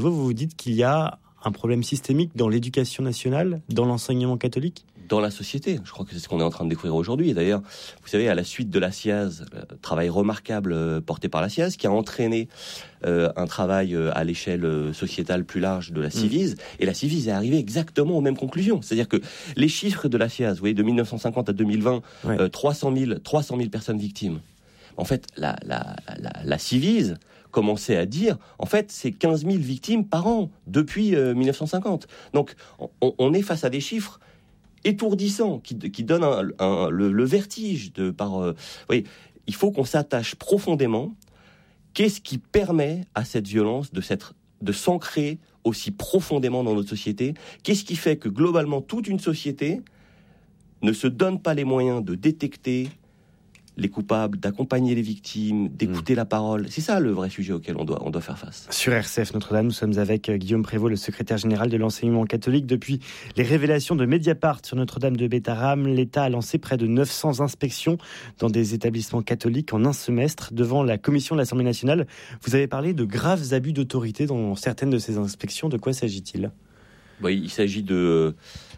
Vous vous dites qu'il y a un problème systémique dans l'éducation nationale, dans l'enseignement catholique ? Dans la société. Je crois que c'est ce qu'on est en train de découvrir aujourd'hui. Et d'ailleurs, vous savez, à la suite de la SIAZ, travail remarquable porté par la SIAZ, qui a entraîné un travail à l'échelle sociétale plus large de la Civise. Et la Civise est arrivée exactement aux mêmes conclusions. C'est-à-dire que les chiffres de la SIAZ, vous voyez, de 1950 à 2020, 300 000 personnes victimes. En fait, la Civise commençait à dire, en fait, c'est 15 000 victimes par an depuis 1950. Donc, on est face à des chiffres étourdissant, qui donne le vertige oui, il faut qu'on s'attache profondément. Qu'est-ce qui permet à cette violence de s'ancrer aussi profondément dans notre société ? Qu'est-ce qui fait que globalement toute une société ne se donne pas les moyens de détecter les coupables, d'accompagner les victimes, d'écouter la parole. C'est ça le vrai sujet auquel on doit faire face. Sur RCF Notre-Dame, nous sommes avec Guillaume Prévost, le secrétaire général de l'enseignement catholique. Depuis les révélations de Mediapart sur Notre-Dame de Bétharram, l'État a lancé près de 900 inspections dans des établissements catholiques en un semestre. Devant la commission de l'Assemblée nationale, vous avez parlé de graves abus d'autorité dans certaines de ces inspections. De quoi s'agit-il ? Il s'agit de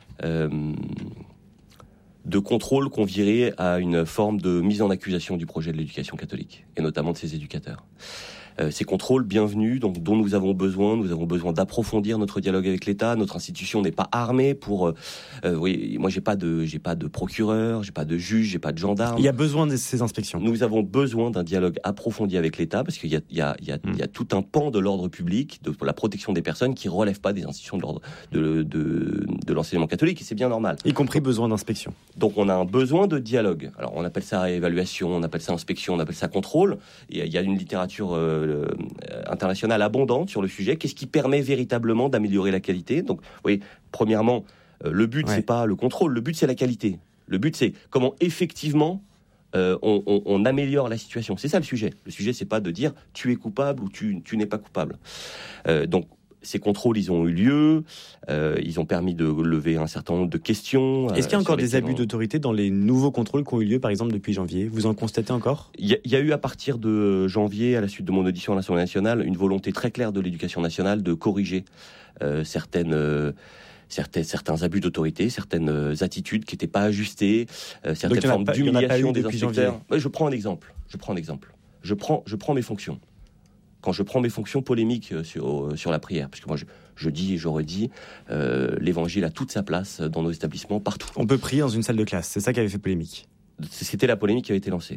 contrôle qu'on virait à une forme de mise en accusation du projet de l'éducation catholique, et notamment de ses éducateurs. Ces contrôles bienvenus, dont nous avons besoin d'approfondir notre dialogue avec l'État. Notre institution n'est pas armée pour... moi, j'ai pas de procureur, j'ai pas de juge, j'ai pas de gendarme. Il y a besoin de ces inspections. Nous avons besoin d'un dialogue approfondi avec l'État, parce qu'il y a tout un pan de l'ordre public, de la protection des personnes, qui relève pas des institutions de l'ordre de l'enseignement catholique, et c'est bien normal. Y compris besoin d'inspection. Donc on a un besoin de dialogue. Alors on appelle ça évaluation, on appelle ça inspection, on appelle ça contrôle. Il y a une littérature internationale abondante sur le sujet. Qu'est-ce qui permet véritablement d'améliorer la qualité ? Donc, oui, premièrement, le but c'est pas le contrôle, le but c'est la qualité. Le but c'est comment effectivement on améliore la situation. C'est ça le sujet. Le sujet c'est pas de dire tu es coupable ou tu n'es pas coupable. Donc ces contrôles, ils ont eu lieu, ils ont permis de lever un certain nombre de questions. Est-ce qu'il y a encore des abus d'autorité dans les nouveaux contrôles qui ont eu lieu, par exemple, depuis janvier ? Vous en constatez encore ? Il y a eu, à partir de janvier, à la suite de mon audition à l'Assemblée nationale, une volonté très claire de l'éducation nationale de corriger certains abus d'autorité, certaines attitudes qui n'étaient pas ajustées, certaines formes d'humiliation des inspecteurs. Je prends un exemple. Je prends mes fonctions. Quand je prends mes fonctions polémiques sur la prière, parce que moi je dis et je redis, l'évangile a toute sa place dans nos établissements, partout. On peut prier dans une salle de classe, c'est ça qui avait fait polémique. C'était la polémique qui avait été lancée.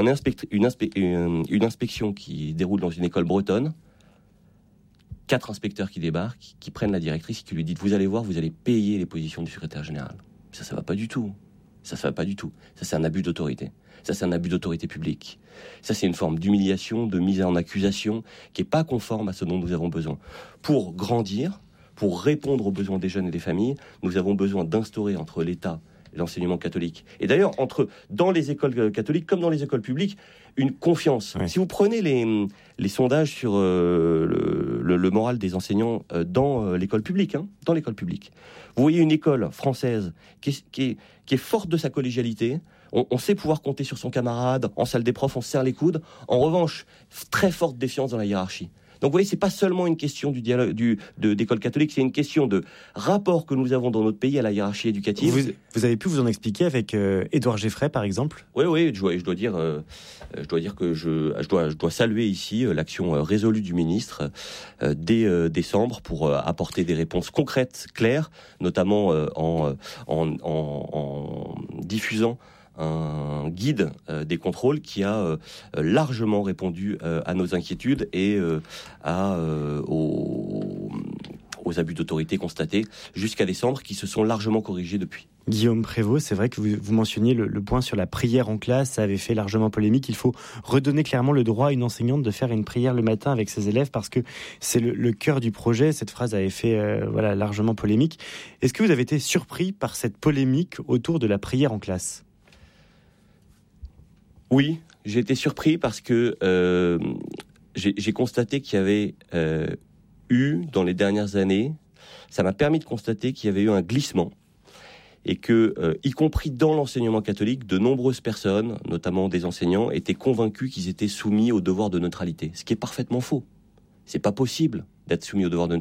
Une inspection qui déroule dans une école bretonne, 4 inspecteurs qui débarquent, qui prennent la directrice et qui lui disent « Vous allez voir, vous allez payer les positions du secrétaire général ». Ça va pas du tout. Ça c'est un abus d'autorité. Ça, c'est un abus d'autorité publique. Ça, c'est une forme d'humiliation, de mise en accusation qui n'est pas conforme à ce dont nous avons besoin. Pour grandir, pour répondre aux besoins des jeunes et des familles, nous avons besoin d'instaurer entre l'État et l'enseignement catholique. Et d'ailleurs, dans les écoles catholiques comme dans les écoles publiques, une confiance. Oui. Si vous prenez les sondages sur le moral des enseignants dans l'école publique, vous voyez une école française qui est forte de sa collégialité. On sait pouvoir compter sur son camarade. En salle des profs, on se serre les coudes. En revanche, très forte défiance dans la hiérarchie. Donc vous voyez, c'est pas seulement une question du dialogue d'école catholique, c'est une question de rapport que nous avons dans notre pays à la hiérarchie éducative. Vous avez pu vous en expliquer avec Édouard Geffray, par exemple ? Oui, je dois dire que je dois saluer ici l'action résolue du ministre dès décembre pour apporter des réponses concrètes, claires, notamment en diffusant un guide des contrôles qui a largement répondu à nos inquiétudes et aux abus d'autorité constatés jusqu'à décembre, qui se sont largement corrigés depuis. Guillaume Prévost, c'est vrai que vous mentionniez le point sur la prière en classe, ça avait fait largement polémique. Il faut redonner clairement le droit à une enseignante de faire une prière le matin avec ses élèves parce que c'est le cœur du projet. Cette phrase avait fait largement polémique. Est-ce que vous avez été surpris par cette polémique autour de la prière en classe ? Oui, j'ai été surpris parce que j'ai constaté qu'il y avait eu, dans les dernières années, ça m'a permis de constater qu'il y avait eu un glissement et que, y compris dans l'enseignement catholique, de nombreuses personnes, notamment des enseignants, étaient convaincus qu'ils étaient soumis au devoir de neutralité, ce qui est parfaitement faux. C'est pas possible. d'être soumis au devoir de